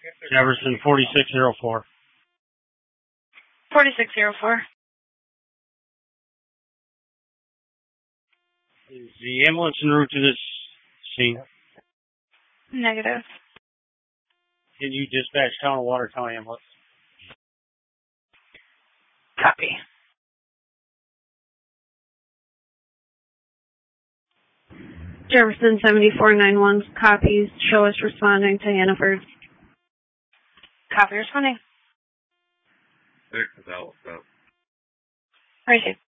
Jefferson 4604. 4604. Is the ambulance en route to this scene? Negative. Can you dispatch Town of Watertown ambulance? Copy. Jefferson 7491 copies. Show us responding to Hannaford. Copy responding. That was up. Right.